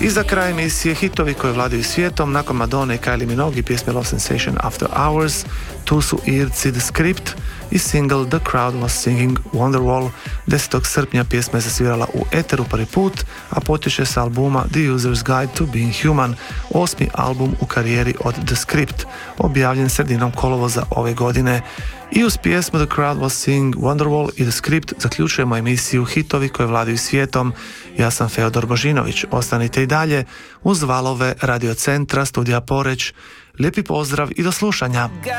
I za kraj emisije hitovi koji vladaju svijetom, nakon Madone i Kylie Minogue i pjesme Love Sensation After Hours, tu su Irci The Script i single The Crowd Was Singing Wonderwall. 10. srpnja pjesma je zasvirala u eteru prvi put, a potječe sa albuma The User's Guide to Being Human, 8. album u karijeri od The Script, objavljen sredinom kolovoza ove godine. I uz pjesmu The Crowd Was Singing Wonderwall i The Script zaključujemo emisiju hitovi koje vladaju svijetom. Ja sam Feodor Božinović, ostanite i dalje uz valove Radio Centra, studija Poreć. Lijepi pozdrav i do slušanja.